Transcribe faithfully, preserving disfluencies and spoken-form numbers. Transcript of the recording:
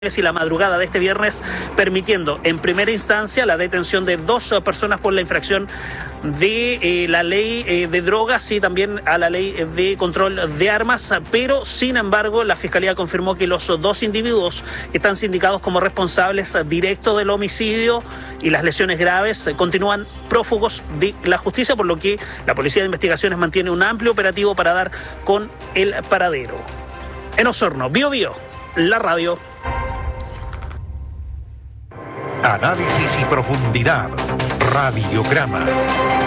y la madrugada de este viernes, permitiendo en primera instancia la detención de dos personas por la infracción de eh, la ley eh, de drogas y también a la ley de control de armas, pero sin embargo la Fiscalía confirmó que los dos individuos que están sindicados como responsables directos del homicidio y las lesiones graves eh, continúan prófugos de la justicia, por lo que la Policía de Investigaciones mantiene un amplio operativo para dar con el paradero. En Osorno, Bio Bio, la radio. Análisis y profundidad. Radiograma.